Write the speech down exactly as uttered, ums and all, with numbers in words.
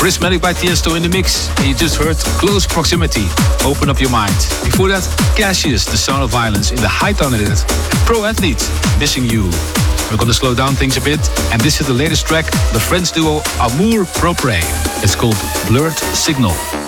Prismatic by Tiesto in the mix, and you just heard Close Proximity, Open Up Your Mind. Before that, Cassius, The Sound of Violence in the High-Tone edit. Pro Athlete, Missing You. We're gonna slow down things a bit, and this is the latest track, the French duo Amour Propre. It's called Blurred Signal.